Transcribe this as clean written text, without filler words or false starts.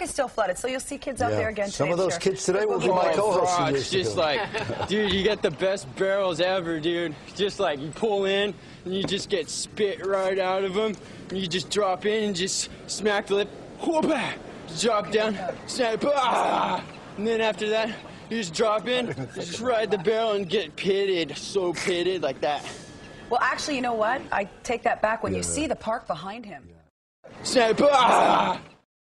is still flooded, so you'll see kids out there again today. Some of those kids today will be my co-hosts. It's just like, dude, you get the best barrels ever, dude. Just like you pull in and you just get spit right out of them. And you just drop in and just smack the lip, whoop-ah, drop down, snap, and then after that, you just drop in, you just ride the barrel and get pitted, so pitted like that. Well, actually, you know what? I take that back. When you see the park behind him. Snap,